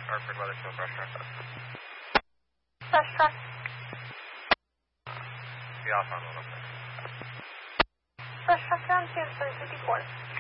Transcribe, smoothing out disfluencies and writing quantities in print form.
Hartford Weather Show, brush truck. Brush truck. Be off on 106. Brush truck down to 354.